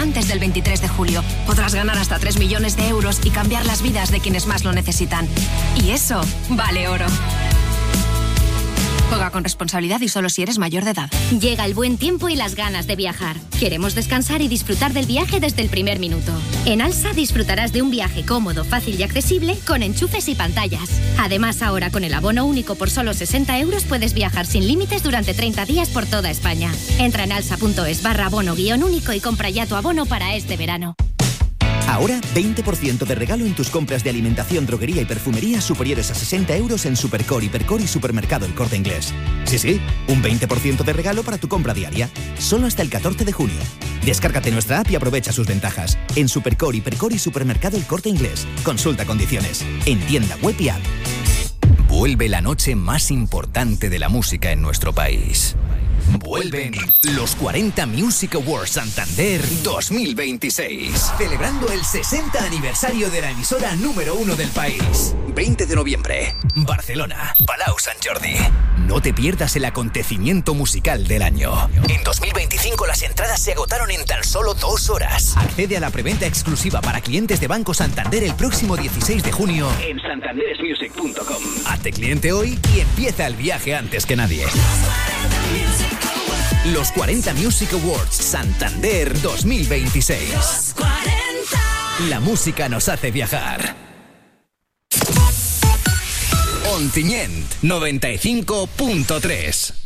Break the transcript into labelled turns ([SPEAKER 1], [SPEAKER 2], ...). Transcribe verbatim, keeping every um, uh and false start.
[SPEAKER 1] antes del veintitrés de julio. Podrás ganar hasta tres millones de euros y cambiar las vidas de quienes más lo necesitan. Y eso vale oro. Juega con responsabilidad y solo si eres mayor de edad.
[SPEAKER 2] Llega el buen tiempo y las ganas de viajar. Queremos descansar y disfrutar del viaje desde el primer minuto. En Alsa disfrutarás de un viaje cómodo, fácil y accesible con enchufes y pantallas. Además, ahora con el abono único por solo sesenta euros puedes viajar sin límites durante treinta días por toda España. Entra en alsa.es barra abono guión único y compra ya tu abono para este verano.
[SPEAKER 3] Ahora, veinte por ciento de regalo en tus compras de alimentación, droguería y perfumería superiores a sesenta euros en Supercore, Hipercore y Supermercado El Corte Inglés. Sí, sí, un veinte por ciento de regalo para tu compra diaria. Solo hasta el catorce de junio. Descárgate nuestra app y aprovecha sus ventajas. En Supercore, Hipercore y Supermercado El Corte Inglés. Consulta condiciones. En tienda web y app.
[SPEAKER 4] Vuelve la noche más importante de la música en nuestro país. Vuelven los cuarenta Music Awards Santander dos mil veintiséis, celebrando el sesenta aniversario de la emisora número uno del país. veinte de noviembre, Barcelona, Palau Sant Jordi. No te pierdas el acontecimiento musical del año. En dos mil veinticinco las entradas se agotaron en tan solo dos horas. Accede a la preventa exclusiva para clientes de Banco Santander el próximo dieciséis de junio en santanderes music punto com. Hazte cliente hoy y empieza el viaje antes que nadie. Los cuarenta Music Awards Santander dos mil veintiséis. Los cuarenta. La música nos hace viajar. Ontinyent noventa y cinco punto tres.